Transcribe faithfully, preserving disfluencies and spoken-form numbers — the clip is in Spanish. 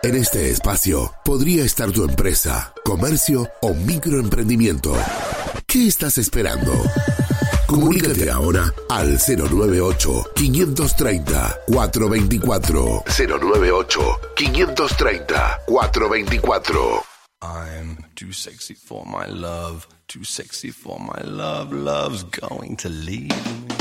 En este espacio podría estar tu empresa, comercio o microemprendimiento. ¿Qué estás esperando? Comunícate ahora al cero nueve ocho, quinientos treinta, cuatrocientos veinticuatro. cero nueve ocho, quinientos treinta, cuatrocientos veinticuatro. I'm too sexy for my love, too sexy for my love, love's going to leave me.